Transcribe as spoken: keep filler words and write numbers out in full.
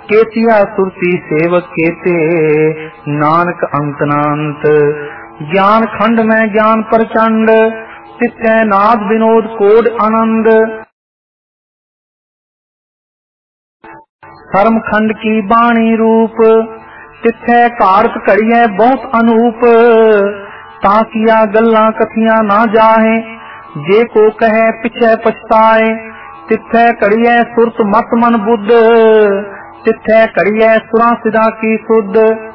केतिया सुरती सेवक केते, नानक अंत नांत। ज्ञान खंड में ज्ञान प्रचंड, तिथै नाद विनोद कोड आनंद। धर्म खंड की बाणी रूप, तिथै कारत घड़िए बहुत अनूप। ताकिया गल्ला कथियां ना जाहे, जे को कहे पिछे पछताए। तिथै घड़िए सुरत मत मन बुद्ध, तिथै घड़िए सुरा सिदा की सुध।